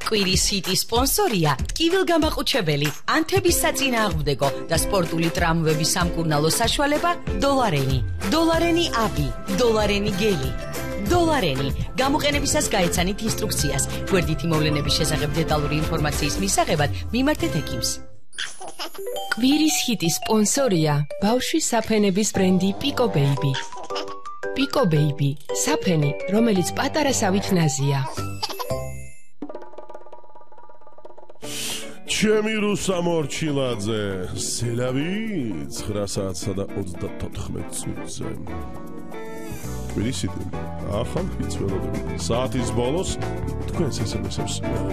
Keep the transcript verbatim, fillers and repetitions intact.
კვირის ჰიტი სპონსორია ტკივილგამაყუჩებელი, ანთების საწინააღმდეგო და სპორტული ტრამვების სამკურნალო საშუალება დოლარენი. დოლარენი აპი, დოლარენი გელი. დოლარენი. გამოყენებისას გაეცანით ინსტრუქციას. გვერდითი მოვლენების შესახებ დეტალური ინფორმაციის მისაღებად მიმართეთ ექიმს. კვირის ჰიტის სპონსორია ბავშვის საფენების ბრენდი პიკო ბეიბი. პიკო ბეიბი, საფენი, რომელიც პატარა სავით ნაზია. ჩემი რუსა მორჩილაძე, სელავი ცხრა საათსა და ოცდათოთხმეტ წუთზე. კვირის ჰიტი, ახალ ჰიტს ველოდებით. საათის ბოლოს თქვენს ესემესებს